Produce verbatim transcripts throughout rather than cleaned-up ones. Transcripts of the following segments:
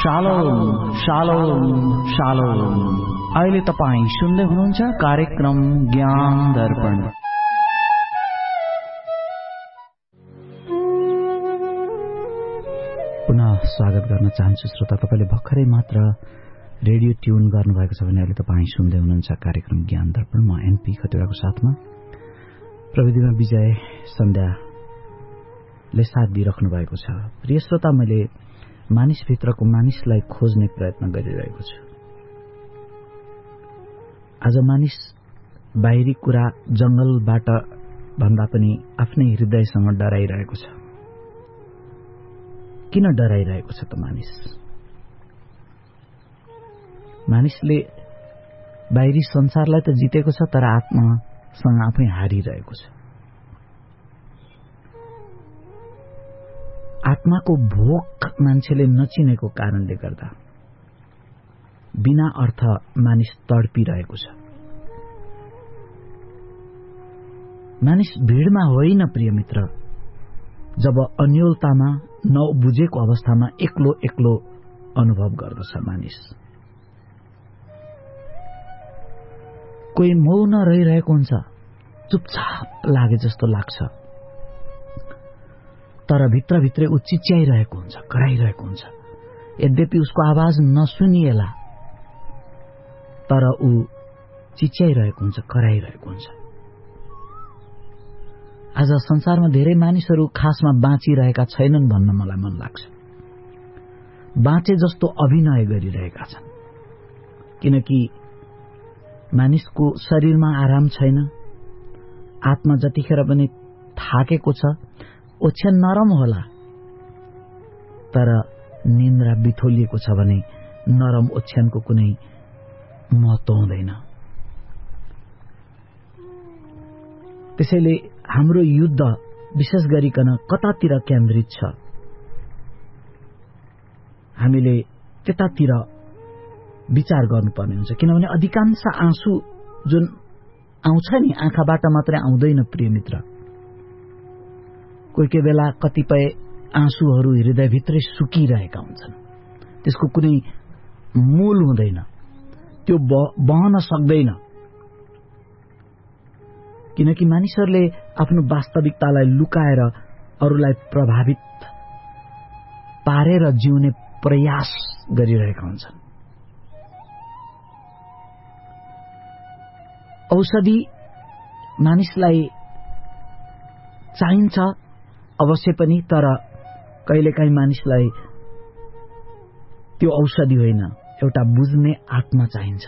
Shalom shalom shalom. अहिले तपाईँ सुन्दै हुनुहुन्छ कार्यक्रम ज्ञान दर्पण। पुनः स्वागत गर्न चाहन्छु श्रोता। तपाईले भर्खरै मात्र रेडियो ट्युन गर्नुभएको छ भने अहिले तपाईँ सुन्दै हुनुहुन्छ कार्यक्रम ज्ञान दर्पण। म एनपी खतिवड़ाको साथमा प्रविधिमा विजय सन्ध्याले साथ दिइराख्नु भएको छ। प्रिय श्रोता, मैले मानिसभित्रको मानिसलाई खोज्ने प्रयत्न गरिरहेको छु। आज मानिस बाहिरी कुरा जंगलबाट भन्दा पनि आफ्नै हृदयसँग डराइरहेको छ। किन डराइरहेको छ त मानिस? मानिसले बाहिरी संसारलाई त जितेको छ, तर आत्मासँग आफै हारिरहेको छ। आत्माको भोक मान्छेले नचिनेको कारणले गर्दा बिना अर्थ मानिस तडपिरहेको छ। मानिस भीड़मा होइन प्रिय मित्र, जब अन्योलतामा नबुझेको अवस्थामा एक्लो एक्लो अनुभव गर्दछ मानिस। कोही मौन रहिरहेको हुन्छ, चुपचाप लागे जस्तो लाग्छ, तर भित्रभित्रै ऊ चिच्याइरहेको हुन्छ, कराइरहेको हुन्छ। यद्यपि उसको आवाज नसुनिएला, तर ऊ चिच्याइरहेको हुन्छ, कराइरहेको हुन्छ। आज संसारमा धेरै मानिसहरू खासमा बाँचिरहेका छैनन् भन्न मलाई मन लाग्छ। बाँचे जस्तो अभिनय गरिरहेका छन्, किनकि मानिसको शरीरमा आराम छैन। आत्मा जतिखेर पनि थाकेको छ। ओछ्यान नरम होला, तर निन्द्रा बिथोलिएको छ भने नरम ओछ्यानको कुनै महत्त्व हुँदैन। त्यसैले हाम्रो युद्ध विशेष गरिकन कतातिर केन्द्रित छ, हामीले त्यतातिर विचार गर्नुपर्ने हुन्छ। किनभने अधिकांश आँसु जुन आउँछ नि, आँखाबाट मात्रै आउँदैन प्रिय मित्र। कोही कोही बेला कतिपय आँसुहरू हृदयभित्रै सुकिरहेका हुन्छन्, त्यसको कुनै मूल हुँदैन, त्यो बहन सक्दैन। किनकि मानिसहरूले आफ्नो वास्तविकतालाई लुकाएर अरूलाई प्रभावित पारेर जिउने प्रयास गरिरहेका हुन्छन्। औषधि मानिसलाई चाहिन्छ अवश्य पनि, तर कहिलेकाहीँ मानिसलाई त्यो औषधि होइन, एउटा बुझ्ने आत्मा चाहिन्छ।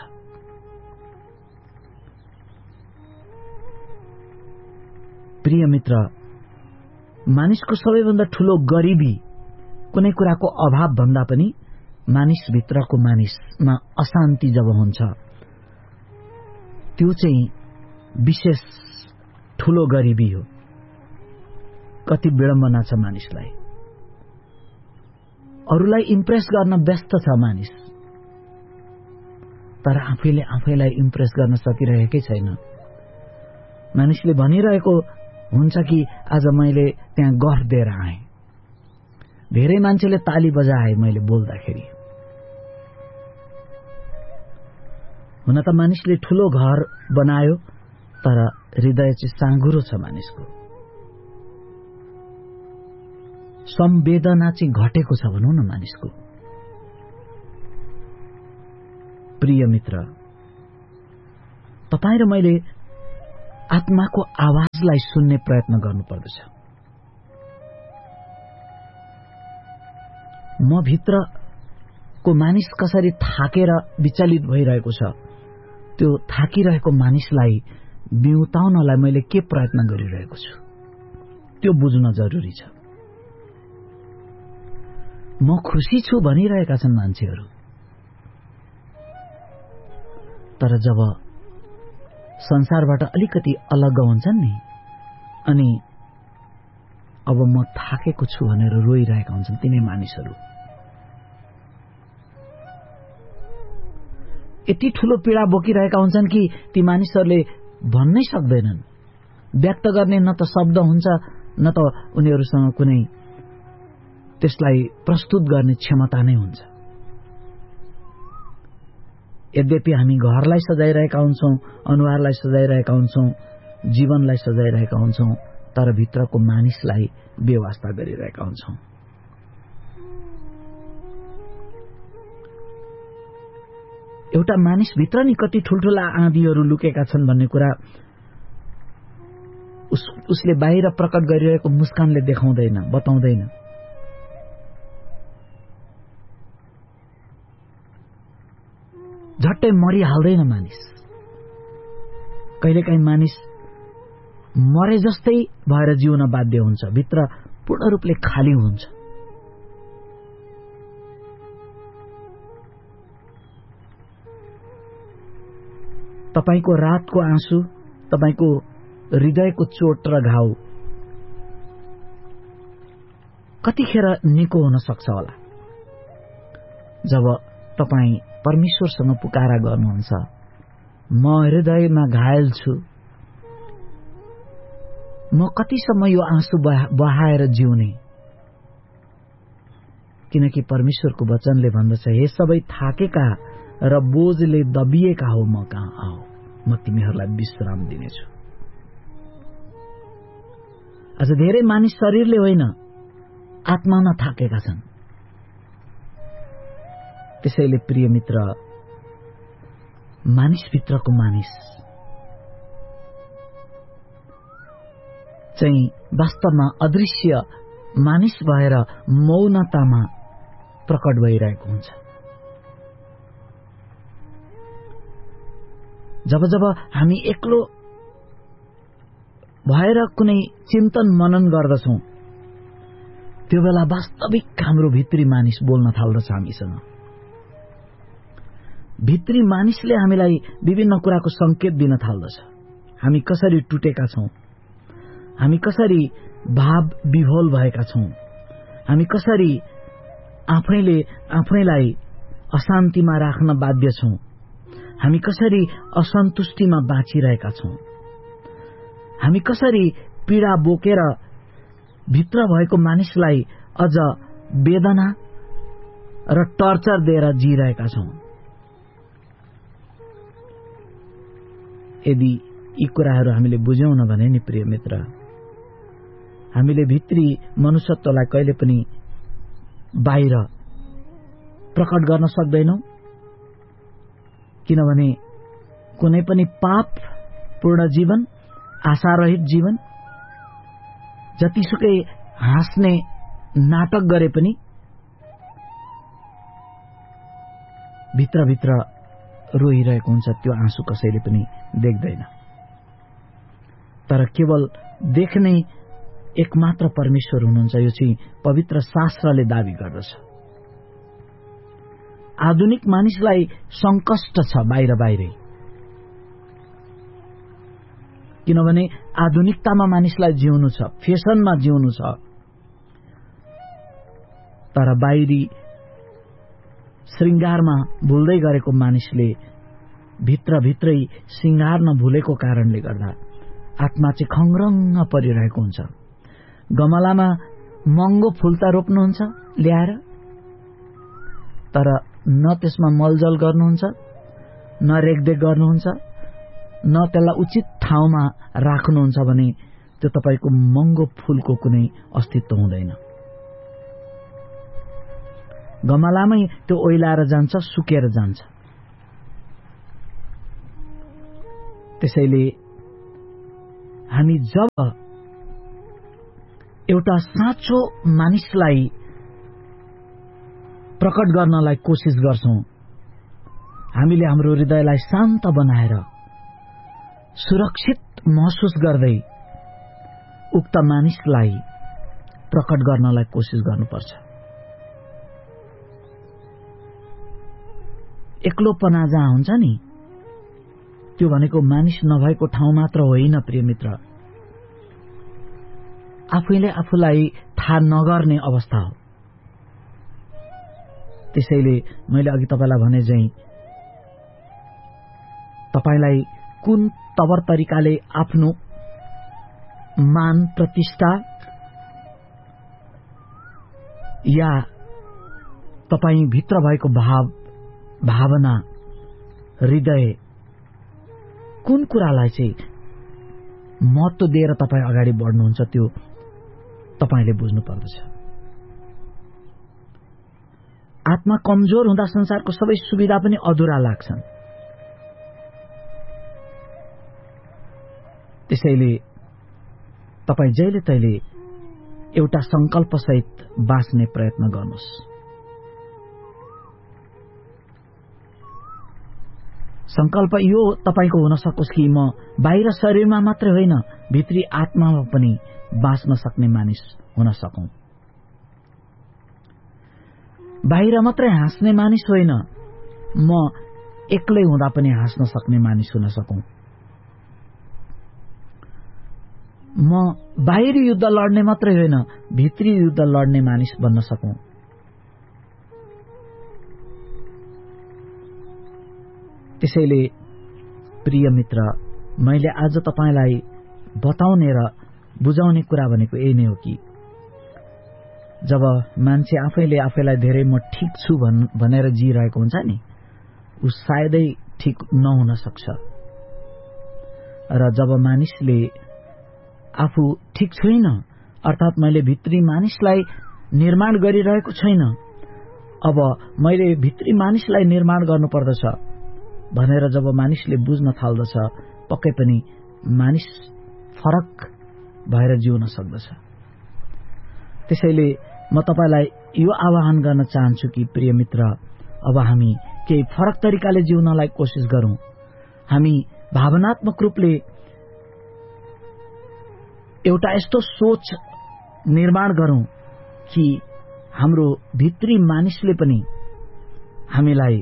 प्रिय मित्र, मानिसको सबैभन्दा ठूलो गरिबी कुनै कुराको अभाव भन्दा पनि मानिसभित्रको मानिसमा अशान्ति जब हुन्छ, त्यो चाहिँ विशेष ठूलो गरिबी हो। कति विडम्बना छ मानिसलाई। अरूलाई इम्प्रेस गर्न व्यस्त छ मानिस, तर आफैले आफैलाई इम्प्रेस गर्न सकिरहेकै छैन। मानिसले भनिरहेको हुन्छ कि आज मैले त्यहाँ गफ दिएर आएँ, धेरै मान्छेले ताली बजाए मैले बोल्दाखेरि। हुन त मानिसले ठूलो घर बनायो, तर हृदय चाहिँ साँघुरो छ मानिसको। संवेदना चाहिँ घटेको छ भनौँ न मानिसको। प्रिय मित्र, तपाईँ र मैले आत्माको आवाजलाई सुन्ने प्रयत्न गर्नुपर्दछ। म भित्रको मानिस कसरी थाकेर विचलित भइरहेको छ, त्यो थाकिरहेको मानिसलाई बिउताउनलाई मैले के प्रयत्न गरिरहेको छु, त्यो बुझ्न जरुरी छ। म खुशी छु भनिरहेका छन् मान्छेहरू, तर जब संसारबाट अलिकति अलग हुन्छन् नि, अनि अब म थाकेको छु भनेर रोइरहेका हुन्छन् तिनै मानिसहरू। यति ठूलो पीडा बोकिरहेका हुन्छन् कि ती मानिसहरूले भन्नै सक्दैनन्, व्यक्त गर्ने न त शब्द हुन्छ, न त उनीहरूसँग कुनै त्यसलाई प्रस्तुत गर्ने क्षमता नै हुन्छ। यद्यपि हामी घरलाई सजाइरहेका हुन्छौं, अनुहारलाई सजाइरहेका हुन्छौं, जीवनलाई सजाइरहेका हुन्छौं, तर भित्रको मानिसलाई बेवास्ता गरिरहेका हुन्छौं। एउटा मानिसभित्र नि कति ठुल्ठुला आँधीहरू लुकेका छन् भन्ने कुरा उस, उसले बाहिर प्रकट गरिरहेको मुस्कानले देखाउँदैन, बताउँदैन। झट्टै मरिहाल्दैन मानिस। कहिलेकाहीँ मानिस मरे जस्तै भएर जिउन बाध्य हुन्छ, भित्र पूर्ण रूपले खाली हुन्छ। तपाईको रातको आँसु, तपाईको हृदयको चोट र घाउ कतिखेर निको हुन सक्छ होला? जब तपाई परमेश्वरसँग पुकारा गर्नुहुन्छ, म हृदयमा घायल छु, म कतिसम्म यो आँसु बहाएर जिउने? किनकि परमेश्वरको वचनले भन्दछ, हे सबै थाकेका र बोझले दबिएका हो, म कहाँ आओ, म तिमीहरूलाई विश्राम दिनेछु। आज धेरै मानिस शरीरले होइन, आत्मामा थाकेका छन्। त्यसैले प्रिय मित्र, मानिसभित्रको मानिस चाहिँ वास्तवमा अदृश्य मानिस भएर मौनतामा प्रकट भइरहेको हुन्छ। जब जब हामी एक्लो भएर कुनै चिन्तन मनन गर्दछौं, त्यो बेला वास्तविक हाम्रो भित्री मानिस बोल्न थाल्दछ हामीसँग। भित्री मानिसले हामीलाई विभिन्न कुराको संकेत दिन थाल्दछ। हामी कसरी टुटेका छौं, हामी कसरी भाव विभोल भएका छौं, हामी कसरी आफैले आफैलाई अशान्तिमा राख्न बाध्य छौं, हामी कसरी असन्तुष्टिमा बाँचिरहेका छौं, हामी कसरी पीडा बोकेर भित्र भएको मानिसलाई अझ वेदना र टर्चर दिएर जिरहेका छौं। यदि यी कुराहरू हामीले बुझ्यौं भने नि प्रिय मित्र, हामीले भित्री मनुष्यत्वलाई कहिले पनि बाहिर प्रकट गर्न सक्दैनौं। किनभने कुनै पनि पाप पूर्ण जीवन, आशारहित जीवन, जतिसुकै हाँस्ने नाटक गरे पनि भित्रभित्र रोइरहेको हुन्छ, त्यो आँसु कसैले पनि देख्दैन। तर केवल देख्ने एकमात्र परमेश्वर हुनुहुन्छ, यो चाहिँ पवित्र शास्त्रले दाबी गर्दछ। आधुनिक मानिसलाई संकष्ट छ बाहिर बाहिरै, किनभने आधुनिकतामा मानिसलाई जिउनु छ, फेसनमा जिउनु छ। तर बाहिरी श्रृंगारमा भुल्दै गरेको मानिसले भित्रभित्रै श्रृंगार नभुलेको कारणले गर्दा आत्मा चाहिँ खङ्ग्रङ्ग परिरहेको हुन्छ। गमलामा महँगो फूल त रोप्नुहुन्छ ल्याएर, तर न त्यसमा मलजल गर्नुहुन्छ, न रेखदेख गर्नुहुन्छ, न त्यसलाई उचित ठाउँमा राख्नुहुन्छ भने त्यो तपाईको महँगो फूलको कुनै अस्तित्व हुँदैन। गमलामै त्यो ओइलाएर जान्छ, सुकेर जान्छ। त्यसैले हामी जब एउटा साँचो मानिसलाई प्रकट गर्नलाई कोसिस गर्छौं, हामीले हाम्रो हृदयलाई शान्त बनाएर सुरक्षित महसुस गर्दै उक्त मानिसलाई प्रकट गर्नलाई कोसिस गर्नुपर्छ। एक्लोपना जहाँ हुन्छ नि, त्यो भनेको मानिस नभएको ठाउँ मात्र होइन प्रिय मित्र, आफैले आफूलाई थाहा नगर्ने अवस्था हो। त्यसैले मैले अघि तपाईलाई भने चाहिँ तपाईलाई कुन तवर तरिकाले आफ्नो मान प्रतिष्ठा या तपाई भित्र भएको भाव भावना हृदय कुन कुरालाई चाहिँ महत्त्व दिएर तपाईँ अगाडि बढ्नुहुन्छ त्यो तपाईले बुझ्नु पर्दछ। आत्मा कमजोर हुँदा संसारको सबै सुविधा पनि अधुरा लाग्छन्। त्यसैले तपाईँ जहिले तैले एउटा संकल्पसहित बाँच्ने प्रयत्न गर्नुहोस्। संकल्प यो तपाईको हुन सकोस् कि म बाहिर शरीरमा मात्रै होइन भित्री आत्मामा पनि बाँच्न सक्ने मानिस हुन सकौं। बाहिर मात्रै हाँस्ने मानिस होइन म एक्लै हुँदा पनि हाँस्न सक्ने मानिस हुन सकौं। म बाहिरी युद्ध लड्ने मात्रै होइन भित्री युद्ध लड्ने मानिस बन्न सकौं। त्यसैले प्रिय मित्र, मैले आज तपाईलाई बताउने र बुझाउने कुरा भनेको यही नै हो कि जब मान्छे आफैले आफैलाई धेरै म ठीक छु भनेर जिरहेको हुन्छ नि, उ सायदै ठीक नहुन सक्छ। र जब मानिसले आफू ठीक छैन अर्थात मैले भित्री मानिसलाई निर्माण गरिरहेको छैन, अब मैले भित्री मानिसलाई निर्माण गर्नुपर्दछ भनेर जब मानिसले बुझ्न थाल्दछ, पक्कै पनि मानिस फरक भएर जिउन सक्दछ। त्यसैले म तपाईलाई यो आह्वान गर्न चाहन्छु कि प्रिय मित्र, अब हामी केही फरक तरिकाले जिउनलाई कोसिस गरौं। हामी भावनात्मक रूपले एउटा यस्तो सोच निर्माण गरौं कि हाम्रो भित्री मानिसले पनि हामीलाई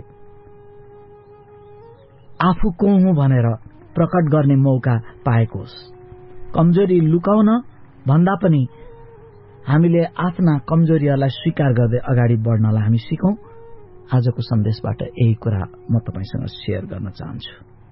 आफू को हुँ भनेर प्रकट गर्ने मौका पाएको होस्। कमजोरी लुकाउन भन्दा पनि हामीले आफ्ना कमजोरीहरूलाई स्वीकार गर्दै अगाडि बढ्नलाई हामी सिकौं। आजको सन्देशबाट यही कुरा म तपाईसँग शेयर गर्न चाहन्छु।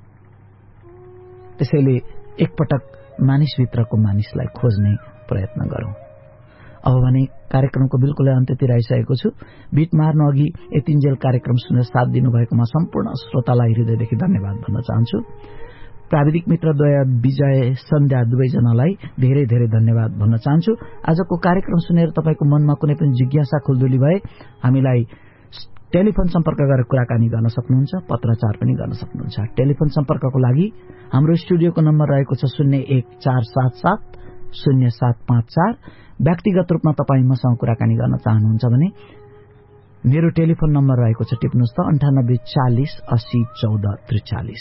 त्यसैले एकपटक मानिसभित्रको मानिसलाई खोज्ने प्रयत्न गरौं। अब भने कार्यक्रमको बिल्कुल अन्त्यतिर आइसकेको छु। बिट मार्न अघि यतिन्जेल कार्यक्रम सुनेर साथ दिनुभएकोमा सम्पूर्ण श्रोतालाई हृदयदेखि धन्यवाद भन्न चाहन्छु। प्राविधिक मित्र द्वय विजय सन्ध्या दुवैजनालाई धेरै धेरै धन्यवाद भन्न चाहन्छु। आजको कार्यक्रम सुनेर तपाईको मनमा कुनै पनि जिज्ञासा खुल्दुली भए हामीलाई टेलिफोन सम्पर्क गरेर कुराकानी गर्न सक्नुहुन्छ, पत्रचार पनि गर्न सक्नुहुन्छ। टेलिफोन सम्पर्कको लागि हाम्रो स्टुडियोको नम्बर रहेको छ शून्य एक चार सात सात शून्य सात पाँच चार। व्यक्तिगत रूपमा तपाईँ मसँग कुराकानी गर्न चाहनुहुन्छ भने मेरो टेलिफोन नम्बर रहेको छ, टिप्नुहोस् त अन्ठानब्बे चालिस अस्सी चौध त्रिचालिस।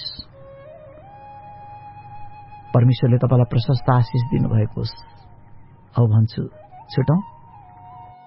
परमेश्वरले तपाईलाई प्रशस्त आशिष दिनुभएको होस्। अब भन्छु छुटौं।